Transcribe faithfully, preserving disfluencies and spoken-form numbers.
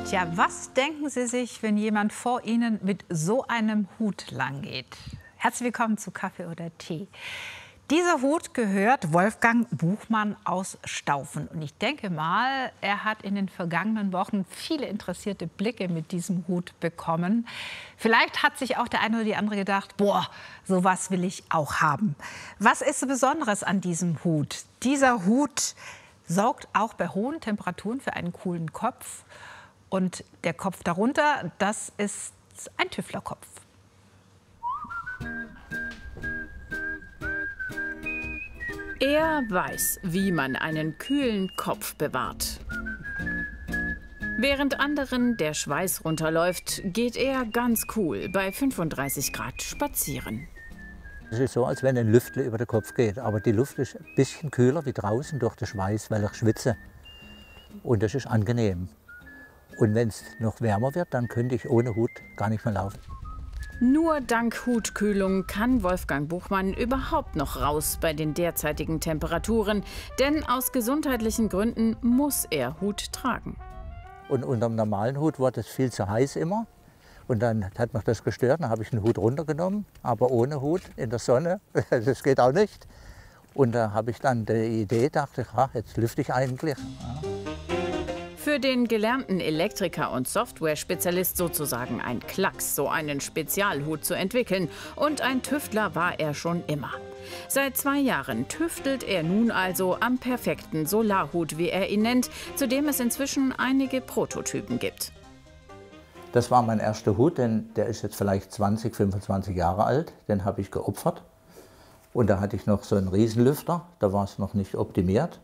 Tja, was denken Sie sich, wenn jemand vor Ihnen mit so einem Hut lang geht? Herzlich willkommen zu Kaffee oder Tee. Dieser Hut gehört Wolfgang Buchmann aus Staufen. Und ich denke mal, er hat in den vergangenen Wochen viele interessierte Blicke mit diesem Hut bekommen. Vielleicht hat sich auch der eine oder die andere gedacht, boah, sowas will ich auch haben. Was ist so Besonderes an diesem Hut? Dieser Hut sorgt auch bei hohen Temperaturen für einen coolen Kopf. Und der Kopf darunter, das ist ein Tüftlerkopf. Er weiß, wie man einen kühlen Kopf bewahrt. Während anderen der Schweiß runterläuft, geht er ganz cool bei fünfunddreißig Grad spazieren. Es ist so, als wenn ein Lüftchen über den Kopf geht. Aber die Luft ist ein bisschen kühler wie draußen durch den Schweiß, weil ich schwitze. Und das ist angenehm. Und wenn es noch wärmer wird, dann könnte ich ohne Hut gar nicht mehr laufen. Nur dank Hutkühlung kann Wolfgang Buchmann überhaupt noch raus bei den derzeitigen Temperaturen. Denn aus gesundheitlichen Gründen muss er Hut tragen. Und unter dem normalen Hut wurde es viel zu heiß immer. Und dann hat mich das gestört, dann habe ich den Hut runtergenommen. Aber ohne Hut in der Sonne, das geht auch nicht. Und da habe ich dann die Idee, dachte ich, ja, jetzt lüfte ich eigentlich. Ja. Für den gelernten Elektriker und Software-Spezialist sozusagen ein Klacks, so einen Spezialhut zu entwickeln. Und ein Tüftler war er schon immer. Seit zwei Jahren tüftelt er nun also am perfekten Solarhut, wie er ihn nennt, zu dem es inzwischen einige Prototypen gibt. Das war mein erster Hut, denn der ist jetzt vielleicht zwanzig, fünfundzwanzig Jahre alt. Den habe ich geopfert. Und da hatte ich noch so einen Riesenlüfter, da war es noch nicht optimiert.